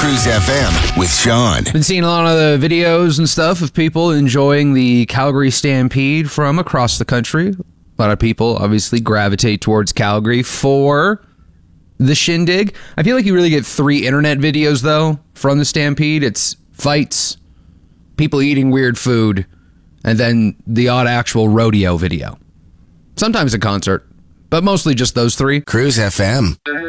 Cruise FM with Sean. Been seeing a lot of the videos and stuff of people enjoying the Calgary Stampede from across the country. A lot of people obviously gravitate towards Calgary for the shindig. I feel like you really get 3 internet videos, though, from the Stampede. It's fights, people eating weird food, and then the odd actual rodeo video. Sometimes a concert, but mostly just those 3. Cruise FM.